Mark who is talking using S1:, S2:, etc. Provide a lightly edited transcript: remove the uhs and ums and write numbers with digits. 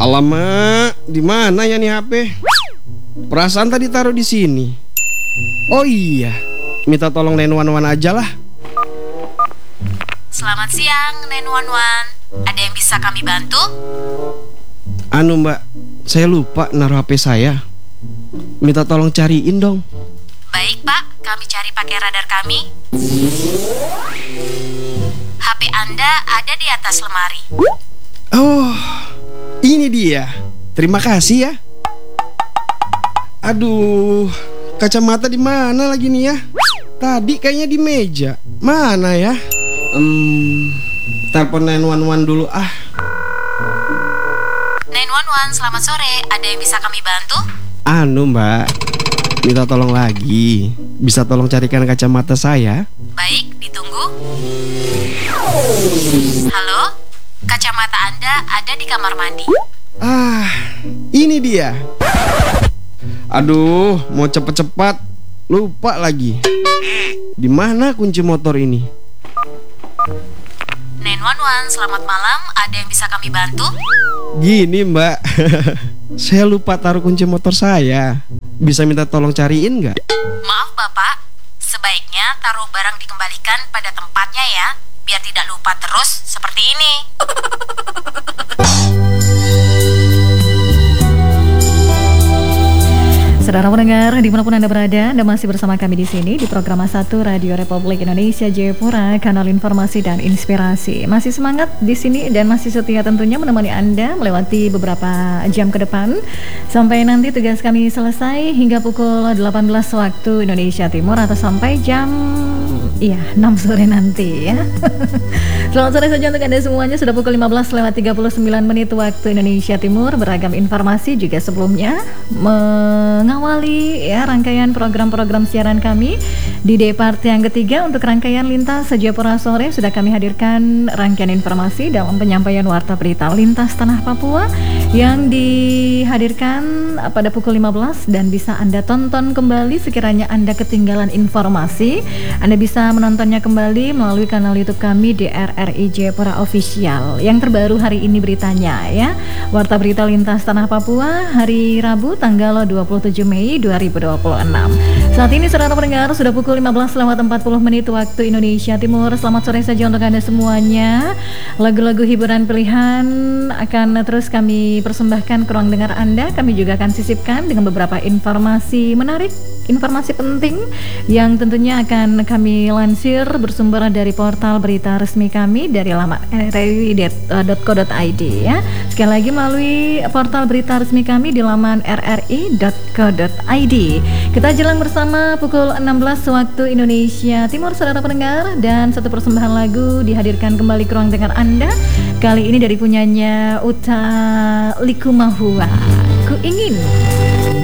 S1: Alamak, di mana ya nih HP? Perasaan tadi taruh di sini. Oh iya, minta tolong 911 aja lah.
S2: Selamat siang 911. Ada yang bisa kami bantu?
S1: Anu mbak, saya lupa naruh HP saya. Minta tolong cariin dong.
S2: Baik pak, kami cari pakai radar kami. HP Anda ada di atas lemari.
S1: Oh, ini dia. Terima kasih ya. Aduh, kacamata di mana lagi nih ya? Tadi kayaknya di meja. Mana ya? Telepon 911 dulu ah.
S2: 911, selamat sore. Ada yang bisa kami bantu?
S1: Anu mbak, minta tolong lagi. Bisa tolong carikan kacamata saya?
S2: Baik, ditunggu. Halo, kacamata Anda ada di kamar mandi.
S1: Ah, ini dia. Aduh, mau cepet-cepat, lupa lagi. Di mana kunci motor ini?
S2: 911, selamat malam. Ada yang bisa kami bantu?
S1: Gini mbak, saya lupa taruh kunci motor saya. Bisa minta tolong cariin nggak?
S2: Maaf bapak, sebaiknya taruh barang dikembalikan pada tempatnya ya, biar tidak lupa terus seperti ini. Saudara pendengar, dimanapun Anda berada, Anda masih bersama kami di sini di program 1 Radio Republik Indonesia Jayapura, kanal informasi dan inspirasi. Masih semangat di sini dan masih setia tentunya menemani Anda melewati beberapa jam ke depan sampai nanti tugas kami selesai hingga pukul 18 waktu Indonesia Timur atau sampai jam 6 sore nanti ya. Selamat sore saja untuk Anda semuanya. Sudah pukul 15:39 waktu Indonesia Timur. Beragam informasi juga sebelumnya mengawali ya rangkaian program-program siaran kami di day part yang ketiga. Untuk rangkaian Lintas Jayapura sore sudah kami hadirkan rangkaian informasi dalam penyampaian warta berita lintas tanah Papua yang dihadirkan pada pukul 15 dan bisa Anda tonton kembali sekiranya Anda ketinggalan informasi. Anda bisa menontonnya kembali melalui kanal YouTube kami di RRI Jayapura Official. Yang terbaru hari ini beritanya ya. Warta berita lintas tanah Papua hari Rabu tanggal 27 Mei 2026. Saat ini saudara pendengar sudah pukul 15:40 waktu Indonesia Timur. Selamat sore saja untuk Anda semuanya. Lagu-lagu hiburan pilihan akan terus kami persembahkan ke ruang dengar Anda. Kami juga akan sisipkan dengan beberapa informasi menarik, informasi penting yang tentunya akan kami lansir bersumber dari portal berita resmi kami dari laman rri.co.id ya. Sekali lagi melalui portal berita resmi kami di laman rri.co.id. Kita jalan bersama pukul 16 waktu Indonesia Timur saudara pendengar, dan satu persembahan lagu dihadirkan kembali ke ruang dengar Anda. Kali ini dari punyanya Utha Likumahua, Ku Ingin.